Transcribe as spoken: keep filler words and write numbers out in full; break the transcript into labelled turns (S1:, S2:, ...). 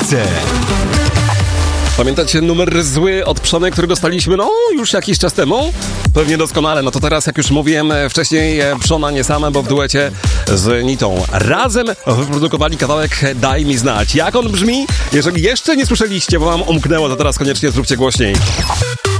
S1: Ekstra. Pamiętacie numer zły od Przony, który dostaliśmy, no, już jakiś czas temu? Pewnie doskonale, no to teraz, jak już mówiłem wcześniej, Przona nie same, bo w duecie z Nitą razem wyprodukowali kawałek Daj mi znać. Jak on brzmi? Jeżeli jeszcze nie słyszeliście, bo wam umknęło, to teraz koniecznie zróbcie głośniej.